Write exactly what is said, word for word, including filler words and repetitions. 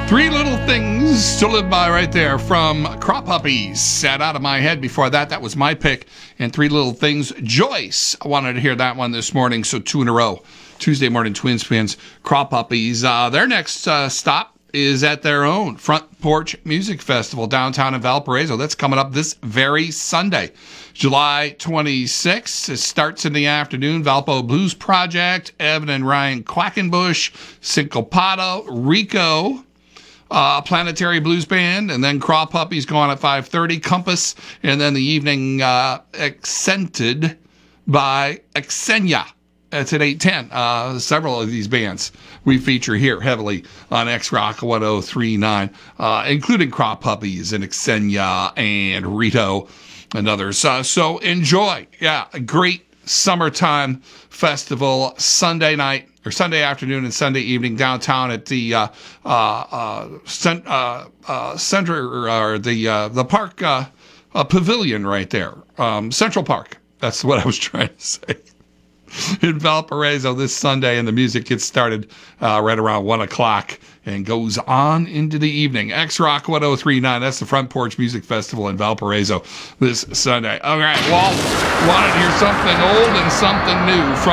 Three Little Things to Live By right there from Crop Puppies. Sat out of my head before that. That was my pick. And Three Little Things. Joyce, I wanted to hear that one this morning, so two in a row. Tuesday morning Twins fans, Crop Puppies. Uh, their next uh, stop is at their own Front Porch Music Festival downtown in Valparaiso. That's coming up this very Sunday, July twenty-sixth. It starts in the afternoon. Valpo Blues Project, Evan and Ryan Quackenbush, Syncopata, Rico, Uh, Planetary Blues Band, and then Crop Puppies go on at five thirty, Compass, and then the evening uh, accented by Xenia. That's at eight ten. Uh, several of these bands we feature here heavily on X-Rock ten thirty-nine, uh, including Crop Puppies and Xenia and Rito and others. Uh, so enjoy. Yeah, a great summertime festival Sunday night or Sunday afternoon and Sunday evening downtown at the uh, uh, uh, cent- uh, uh, center or the uh, the park uh, uh, pavilion right there, um, Central Park. That's what I was trying to say. In Valparaiso this Sunday, and the music gets started uh, right around one o'clock and goes on into the evening. X-Rock ten thirty-nine, that's the Front Porch Music Festival in Valparaiso this Sunday. All right, Walt wanted to hear something old and something new from